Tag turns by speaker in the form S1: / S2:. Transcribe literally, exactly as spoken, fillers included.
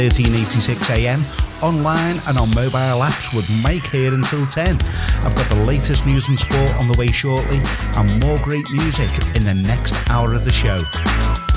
S1: thirteen eighty-six A M, online and on mobile apps with Mike here until ten. I've got the latest news and sport on the way shortly and more great music in the next hour of the show.